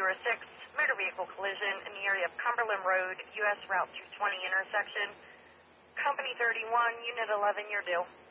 motor vehicle collision in the area of Cumberland Road, U.S. Route 220 intersection. Company 31, Unit 11, your deal.